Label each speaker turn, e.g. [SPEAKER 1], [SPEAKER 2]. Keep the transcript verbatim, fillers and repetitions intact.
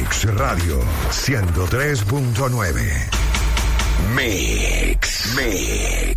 [SPEAKER 1] Mix Radio ciento tres punto nueve. Mix, Mix.